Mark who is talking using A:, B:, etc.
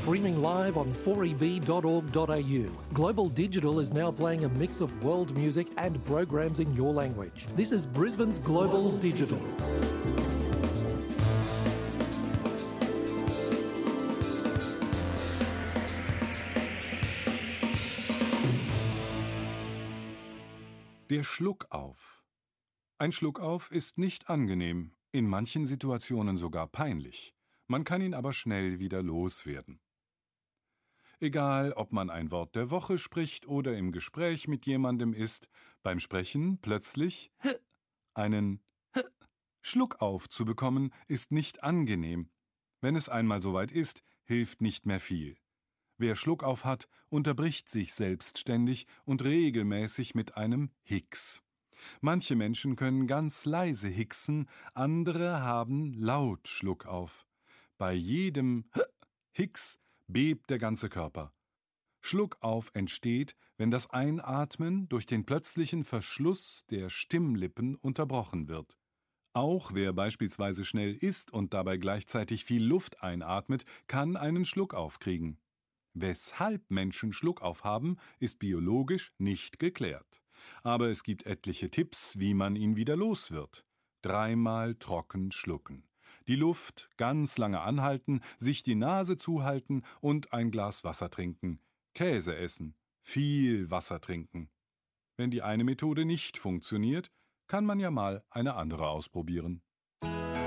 A: Streaming live on 4eb.org.au. Global Digital is now playing a mix of world music and programs in your language. This is Brisbane's Global Digital.
B: Der Schluckauf. Ein Schluckauf ist nicht angenehm, in manchen Situationen sogar peinlich. Man kann ihn aber schnell wieder loswerden. Egal, ob man ein Wort der Woche spricht oder im Gespräch mit jemandem ist, beim Sprechen plötzlich einen Schluckauf zu bekommen, ist nicht angenehm. Wenn es einmal soweit ist, hilft nicht mehr viel. Wer Schluckauf hat, unterbricht sich selbstständig und regelmäßig mit einem Hicks. Manche Menschen können ganz leise hicksen, andere haben laut Schluckauf. Bei jedem Hicks bebt der ganze Körper. Schluckauf entsteht, wenn das Einatmen durch den plötzlichen Verschluss der Stimmlippen unterbrochen wird. Auch wer beispielsweise schnell isst und dabei gleichzeitig viel Luft einatmet, kann einen Schluckauf kriegen. Weshalb Menschen Schluckauf haben, ist biologisch nicht geklärt. Aber es gibt etliche Tipps, wie man ihn wieder los wird. 3-mal trocken schlucken. Die Luft ganz lange anhalten, sich die Nase zuhalten und ein Glas Wasser trinken. Käse essen. Viel Wasser trinken. Wenn die eine Methode nicht funktioniert, kann man ja mal eine andere ausprobieren.